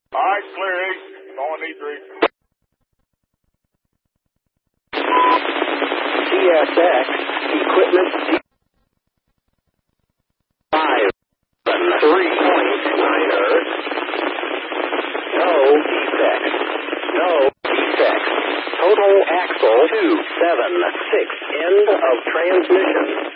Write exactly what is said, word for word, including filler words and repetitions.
All right, clear eight. Going E three. T S X equipment five three point niner. No defects. No defects. Total axle two seven six. End of transmission.